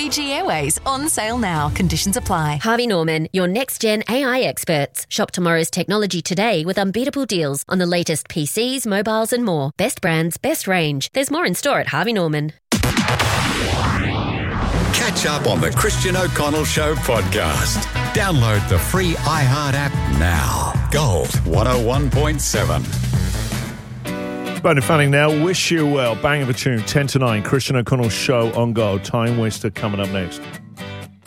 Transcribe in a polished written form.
Fiji Airways, on sale now. Conditions apply. Harvey Norman, your next-gen AI experts. Shop tomorrow's technology today with unbeatable deals on the latest PCs, mobiles and more. Best brands, best range. There's more in store at Harvey Norman. Catch up on the Christian O'Connell Show podcast. Download the free iHeart app now. Gold 101.7. Bone Fanning now. Wish you well. Bang of a tune. 10 to 9. Christian O'Connell Show on Gold. Time Waster coming up next.